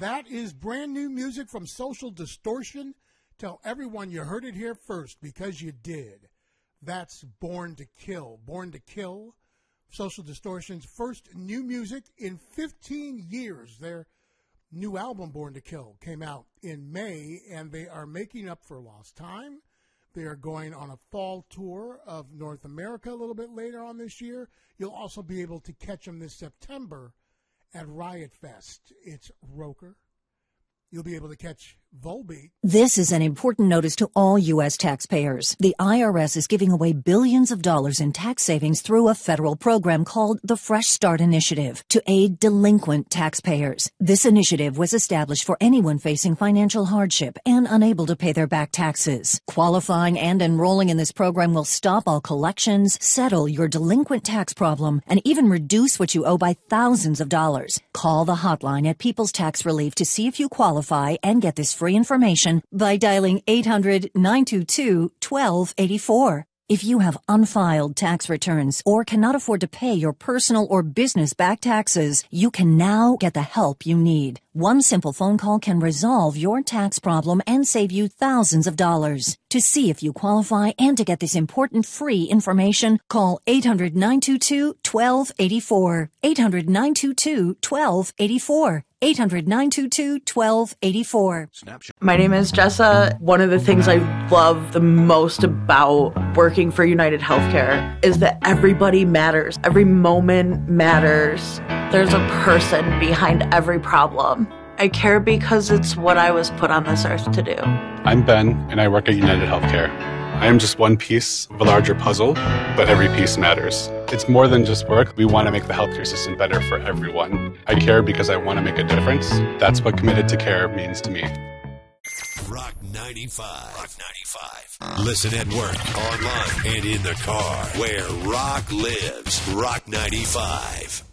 That is brand new music from Social Distortion. Tell everyone you heard it here first, because you did. That's Born to Kill. Born to Kill, Social Distortion's first new music in 15 years. Their new album, Born to Kill, came out in May, and they are making up for lost time. They are going on a fall tour of North America a little bit later on this year. You'll also be able to catch them this September at Riot Fest. It's Roker. You'll be able to catch Volbeat. This is an important notice to all U.S. taxpayers. The IRS is giving away billions of dollars in tax savings through a federal program called the Fresh Start Initiative to aid delinquent taxpayers. This initiative was established for anyone facing financial hardship and unable to pay their back taxes. Qualifying and enrolling in this program will stop all collections, settle your delinquent tax problem, and even reduce what you owe by thousands of dollars. Call the hotline at People's Tax Relief to see if you qualify and get this free information by dialing 800-922-1284. If you have unfiled tax returns or cannot afford to pay your personal or business back taxes, you can now get the help you need. One simple phone call can resolve your tax problem and save you thousands of dollars. To see if you qualify and to get this important free information, call 800-922-1284. 800-922-1284. 800-922-1284. My name is Jessa. One of the things I love the most about working for United Healthcare is that everybody matters. Every moment matters. There's a person behind every problem. I care because it's what I was put on this earth to do. I'm Ben, and I work at United Healthcare. I am just one piece of a larger puzzle, but every piece matters. It's more than just work. We want to make the healthcare system better for everyone. I care because I want to make a difference. That's what committed to care means to me. Rock 95. Rock 95. Listen at work, online, and in the car. Where rock lives. Rock 95.